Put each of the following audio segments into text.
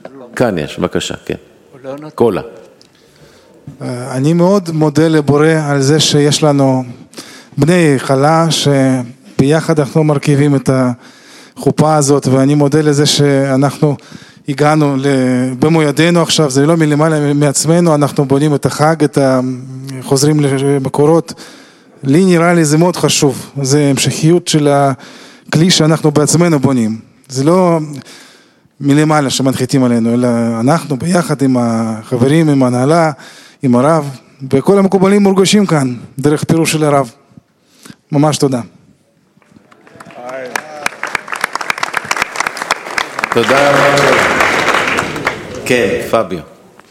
כאן יש, בבקשה, כן. קולה. אני מאוד מודה לבורא על זה שיש לנו בני חלה, שביחד אנחנו מרכיבים את החופה הזאת, ואני מודה לזה שאנחנו הגענו במו ידינו עכשיו, זה לא מלמעלה מעצמנו, אנחנו בונים את החג, חוזרים למקורות. לי נראה לי זה מאוד חשוב, זה המשכיות של הכלי שאנחנו בעצמנו בונים, זה לא מלמעלה שמנחיתים עלינו, אלא אנחנו ביחד עם החברים, עם הנהלה, עם הרב, וכל המקובלים מורגשים כאן, דרך פירוש של הרב. ממש תודה. תודה רבה. כן, פביו.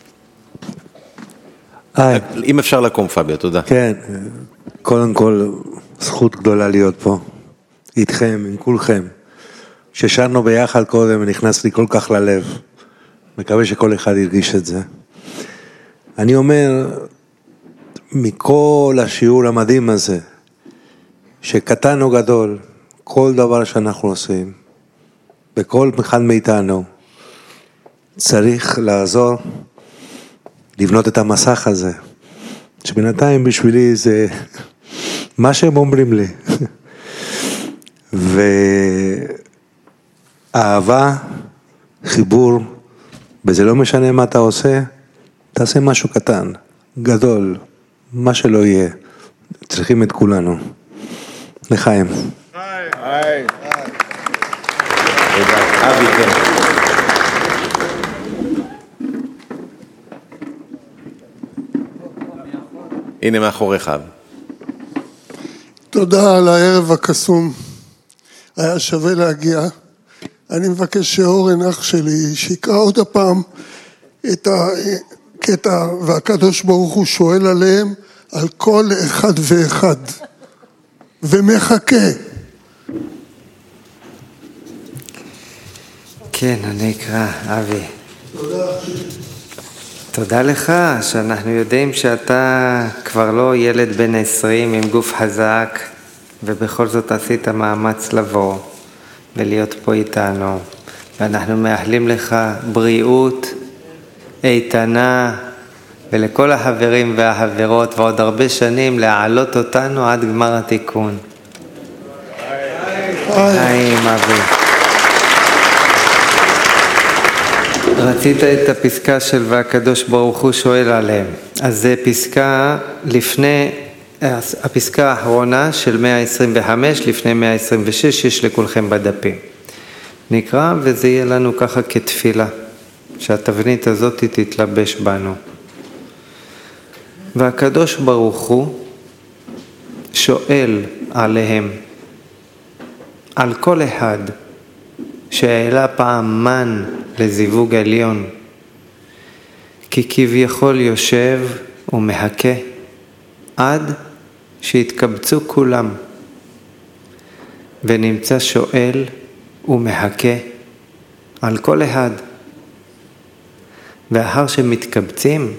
אם אפשר לקום, פביו, תודה. כן, קודם כל, זכות גדולה להיות פה, איתכם, עם כולכם. ששרנו ביחד קודם ונכנס לי כל כך ללב. מקווה שכל אחד ירגיש את זה. אני אומר, מכל השיעור המדהים הזה, שקטן או גדול, כל דבר שאנחנו עושים, בכל אחד מאיתנו, צריך לעזור לבנות את המסך הזה, שבינתיים בשבילי זה מה שהם אומרים לי. ואהבה, חיבור, וזה לא משנה מה אתה עושה, תעשה משהו קטן, גדול, מה שלא יהיה, צריכים את כולנו. לחיים. אבי, כן. הנה מאחוריך. תודה על הערב הקסום, היה שווה להגיע. אני מבקש שאורן אח שלי שיקרא עוד הפעם את הקטע, והקדוש ברוך הוא שואל עליהם על כל אחד ואחד ומחכה. כן, אני אקרא, אבי. תודה לך שאנחנו יודעים שאתה כבר לא ילד בן 20 עם גוף חזק, ובכל זאת עשית מאמץ לבוא ולהיות פה איתנו, ואנחנו מאחלים לך בריאות איתנה, ולכל החברים והחברות ועוד הרבה שנים להעלות אותנו עד גמר התיקון. חיים אבי. רצית את הפסקה של והקדוש ברוך הוא שואל עליהם. אז זה פסקה לפני, הפסקה האחרונה של 125 לפני 126, יש לכולכם בדפים. נקרא וזה יהיה לנו ככה כתפילה, שהתבנית הזאת תתלבש בנו. והקדוש ברוך הוא שואל עליהם, על כל אחד שהעלה פעם מן לזיווג עליון, כי כביכול יושב ומחכה עד שהתקבצו כולם, ונמצא שואל ומחכה על כל אחד, ואחר שמתקבצים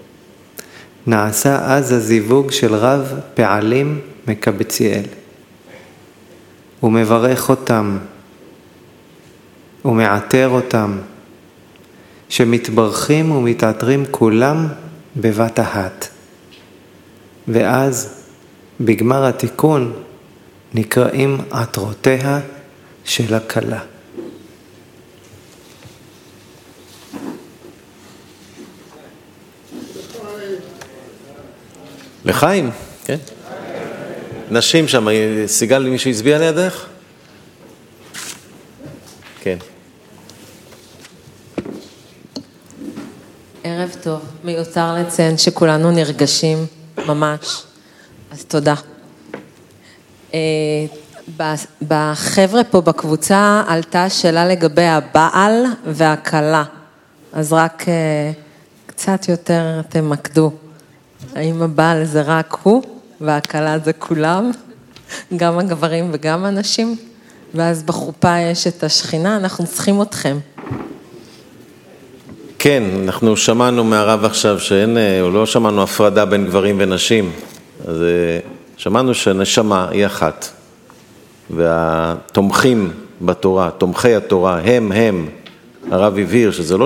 נעשה אז הזיווג של רב פעלים מקבציאל, ומברך אותם ומעטר אותם, שמתברכים ומתעטרים כולם בבת אחת, ואז בגמר התיקון נקראים עטרותיה של הכלה. לחיים, כן. נשים שם, סיגל מישהו הצביע לידך? כן. ערב טוב, מיותר לציין שכולנו נרגשים ממש, אז תודה. בחבר'ה פה בקבוצה עלתה שאלה לגבי הבעל והכלה, אז רק קצת יותר תמקדו. האם הבעל זה רק הוא והכלה זה כולם, גם הגברים וגם הנשים? ואז בחופה יש את השכינה, אנחנו צריכים אתכם. כן, אנחנו שמענו מהרב עכשיו שאין, או לא שמענו הפרדה בין גברים ונשים, אז שמענו שהנשמה היא אחת, והתומכים בתורה, תומכי התורה, הם, הרב הבהיר שזה לא